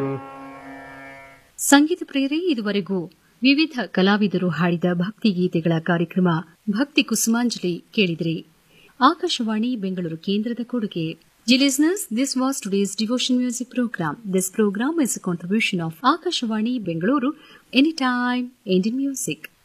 ಸಂಗೀತ ಪ್ರಿಯರೇ, ಇದುವರೆಗೂ ವಿವಿಧ ಕಲಾವಿದರು ಹಾಡಿದ ಭಕ್ತಿಗೀತೆಗಳ ಕಾರ್ಯಕ್ರಮ ಭಕ್ತಿ ಕುಸುಮಾಂಜಲಿ ಕೇಳಿದಿರಿ. ಆಕಾಶವಾಣಿ ಬೆಂಗಳೂರು ಕೇಂದ್ರದ ಕೊಡುಗೆ. Dear listeners, this was today's devotion music program. This program is a contribution of Akashvani Bengaluru, Anytime Indian Music.